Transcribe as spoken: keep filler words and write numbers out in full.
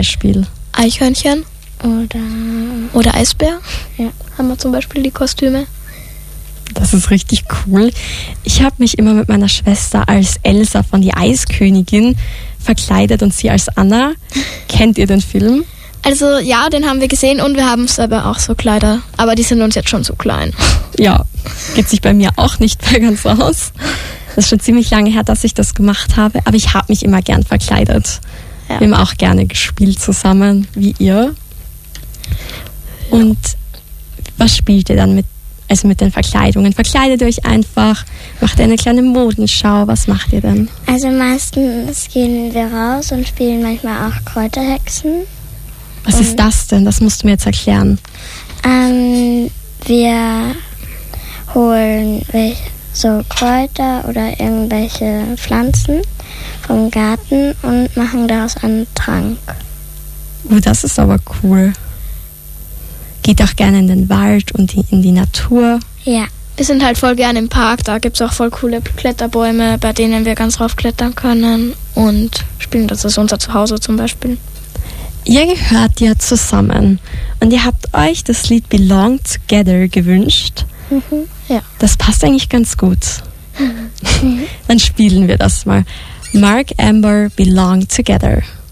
Beispiel? Eichhörnchen. Oder, Oder Eisbär. ja. Haben wir zum Beispiel die Kostüme. Das ist richtig cool. Ich habe mich immer mit meiner Schwester als Elsa von die Eiskönigin verkleidet und sie als Anna. Kennt ihr den Film? Also ja, den haben wir gesehen und wir haben selber auch so Kleider. Aber die sind uns jetzt schon so klein. Ja, geht sich bei mir auch nicht mehr ganz aus. Das ist schon ziemlich lange her, dass ich das gemacht habe. Aber ich habe mich immer gern verkleidet. Ja. Wir haben auch gerne gespielt zusammen, wie ihr. Und was spielt ihr dann mit, also mit den Verkleidungen? Verkleidet ihr euch einfach? Macht ihr eine kleine Modenschau? Was macht ihr denn? Also meistens gehen wir raus und spielen manchmal auch Kräuterhexen. Was ist das denn? Das musst du mir jetzt erklären. Ähm, wir holen welche, so Kräuter oder irgendwelche Pflanzen vom Garten und machen daraus einen Trank. Oh, das ist aber cool. Geht auch gerne in den Wald und die, in die Natur. Ja. Wir sind halt voll gerne im Park. Da gibt es auch voll coole Kletterbäume, bei denen wir ganz rauf klettern können. Und spielen, das ist unser Zuhause zum Beispiel. Ihr gehört ja zusammen und ihr habt euch das Lied Belong Together gewünscht. Mhm. Ja. Das passt eigentlich ganz gut. Dann spielen wir das mal. Mark Amber, Belong Together.